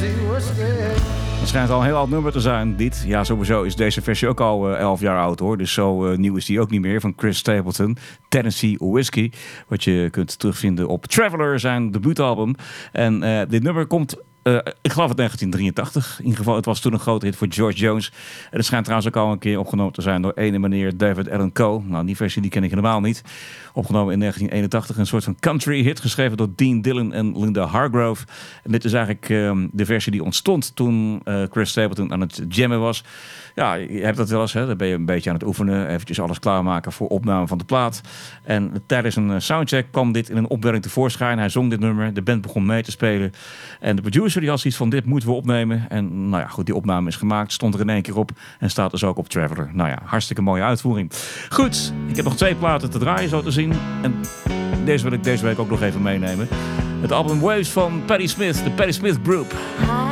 Het schijnt al een heel oud nummer te zijn, dit. Ja, sowieso is deze versie ook al 11 jaar oud, hoor. Dus zo nieuw is die ook niet meer, van Chris Stapleton. Tennessee Whiskey, wat je kunt terugvinden op Traveler, zijn debuutalbum. En dit nummer komt... ik geloof het 1983. In ieder geval, het was toen een grote hit voor George Jones. En het schijnt trouwens ook al een keer opgenomen te zijn door ene meneer David Allan Coe. Nou, die versie die ken ik helemaal niet. Opgenomen in 1981. Een soort van country hit, geschreven door Dean Dillon en Linda Hargrove. En dit is eigenlijk de versie die ontstond toen Chris Stapleton aan het jammen was. Ja, je hebt dat wel eens, hè? Dan ben je een beetje aan het oefenen. Eventjes alles klaarmaken voor opname van de plaat. En tijdens een soundcheck kwam dit in een opwerking tevoorschijn. Hij zong dit nummer. De band begon mee te spelen. En de producer die had zoiets van, dit moeten we opnemen. En nou ja, goed, die opname is gemaakt. Stond er in één keer op. En staat dus ook op Traveler. Nou ja, hartstikke mooie uitvoering. Goed, ik heb nog 2 platen te draaien, zo te zien. En deze wil ik deze week ook nog even meenemen. Het album Waves van Patti Smith. De Patti Smith Group.